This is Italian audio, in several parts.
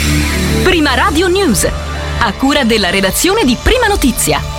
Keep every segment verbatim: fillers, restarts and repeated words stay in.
Prima Radio News, a cura della redazione di Prima Notizia.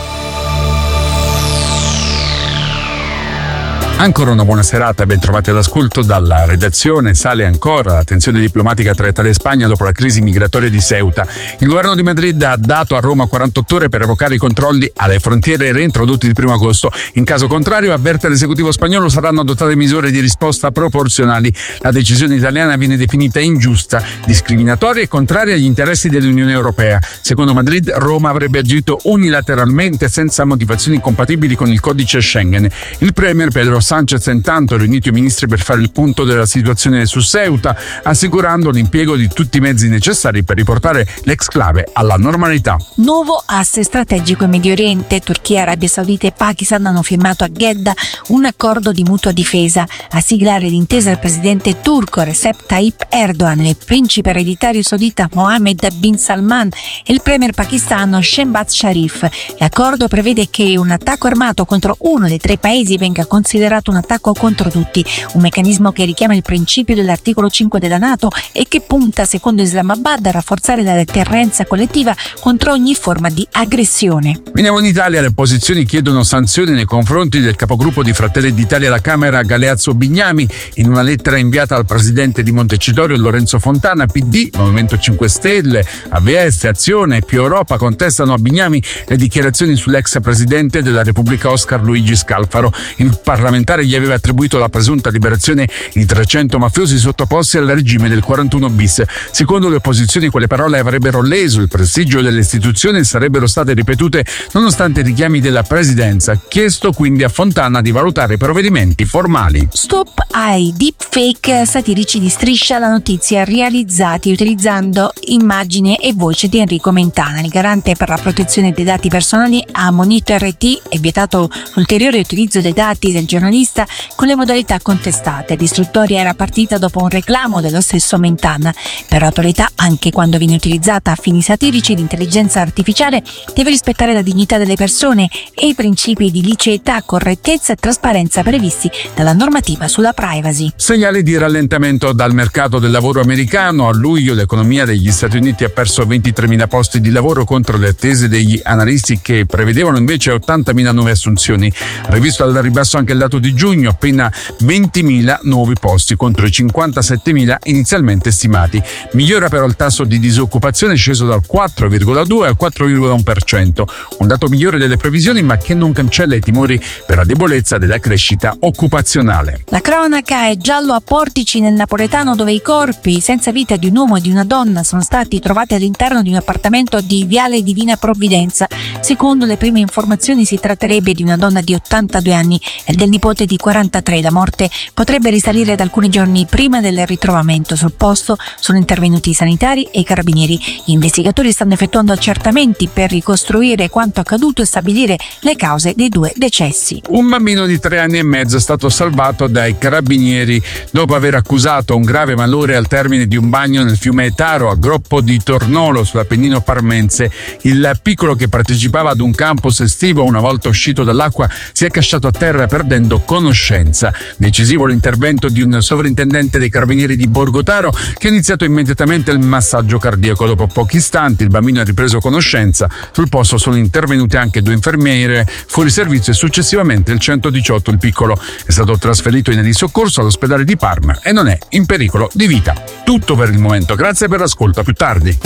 Ancora una buona serata, ben trovati all'ascolto dalla redazione. Sale ancora la tensione diplomatica tra Italia e Spagna dopo la crisi migratoria di Ceuta. Il governo di Madrid ha dato a Roma quarantotto ore per revocare i controlli alle frontiere reintrodotti il primo agosto. In caso contrario, avverte l'esecutivo spagnolo, saranno adottate misure di risposta proporzionali. La decisione italiana viene definita ingiusta, discriminatoria e contraria agli interessi dell'Unione Europea. Secondo Madrid, Roma avrebbe agito unilateralmente senza motivazioni compatibili con il codice Schengen. Il premier Pedro Sánchez intanto ha riunito i ministri per fare il punto della situazione su Ceuta, assicurando l'impiego di tutti i mezzi necessari per riportare l'exclave alla normalità. Nuovo asse strategico in Medio Oriente. Turchia, Arabia Saudita e Pakistan hanno firmato a Jeddah un accordo di mutua difesa. A siglare l'intesa il presidente turco Recep Tayyip Erdogan, il principe ereditario saudita Mohammed bin Salman e il premier pakistano Shehbaz Sharif. L'accordo prevede che un attacco armato contro uno dei tre paesi venga considerato un attacco contro tutti, un meccanismo che richiama il principio dell'articolo cinque della NATO e che punta, secondo Islamabad, a rafforzare la deterrenza collettiva contro ogni forma di aggressione. Veniamo in Italia. Le opposizioni chiedono sanzioni nei confronti del capogruppo di Fratelli d'Italia alla Camera Galeazzo Bignami. In una lettera inviata al presidente di Montecitorio Lorenzo Fontana, P D, Movimento cinque Stelle, A V S, Azione e Più Europa contestano a Bignami le dichiarazioni sull'ex presidente della Repubblica Oscar Luigi Scalfaro. Il parlamentare gli aveva attribuito la presunta liberazione di trecento mafiosi sottoposti al regime del quarantuno bis. Secondo le opposizioni, quelle parole avrebbero leso il prestigio delle istituzioni e sarebbero state ripetute nonostante i richiami della presidenza. Chiesto quindi a Fontana di valutare provvedimenti formali. Stop ai deepfake satirici di Striscia la Notizia, realizzati utilizzando immagini e voce di Enrico Mentana. Il garante per la protezione dei dati personali ha ammonito R T e vietato l'ulteriore utilizzo dei dati del giornalista con le modalità contestate. L'istruttoria era partita dopo un reclamo dello stesso Mentana. Per l'autorità, anche quando viene utilizzata a fini satirici, l'intelligenza artificiale deve rispettare la dignità delle persone e i principi di liceità, correttezza e trasparenza previsti dalla normativa sulla privacy. Segnali di rallentamento dal mercato del lavoro americano. A luglio l'economia degli Stati Uniti ha perso ventitremila posti di lavoro contro le attese degli analisti, che prevedevano invece ottantamila nuove assunzioni. Rivisto al ribasso anche il dato di giugno, appena ventimila nuovi posti contro i cinquantasettemila inizialmente stimati. Migliora però il tasso di disoccupazione, sceso dal quattro virgola due al quattro virgola uno per cento, un dato migliore delle previsioni ma che non cancella i timori per la debolezza della crescita occupazionale. La cronaca è giallo a Portici, nel napoletano, dove i corpi senza vita di un uomo e di una donna sono stati trovati all'interno di un appartamento di Viale Divina Provvidenza. Secondo le prime informazioni si tratterebbe di una donna di ottantadue anni e del nipote di quarantatré. La morte potrebbe risalire ad alcuni giorni prima del ritrovamento. Sul posto sono intervenuti i sanitari e i carabinieri. Gli investigatori stanno effettuando accertamenti per ricostruire quanto accaduto e stabilire le cause dei due decessi. Un bambino di tre anni e mezzo è stato salvato dai carabinieri dopo aver accusato un grave malore al termine di un bagno nel fiume Etaro, a Groppo di Tornolo, sull'Appennino parmense. Il piccolo, che partecipava ad un campus estivo, una volta uscito dall'acqua si è casciato a terra perdendo conoscenza. Decisivo l'intervento di un sovrintendente dei carabinieri di Borgotaro, che ha iniziato immediatamente il massaggio cardiaco. Dopo pochi istanti il bambino ha ripreso conoscenza. Sul posto sono intervenute anche due infermiere fuori servizio e successivamente il centodiciotto. Il piccolo è stato trasferito in soccorso all'ospedale di Parma e non è in pericolo di vita. Tutto per il momento, grazie per l'ascolto, a più tardi.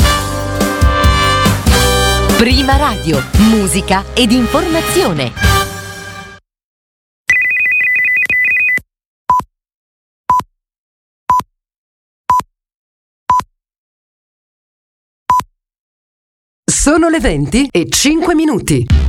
Prima Radio, musica ed informazione. Sono le venti e cinque minuti.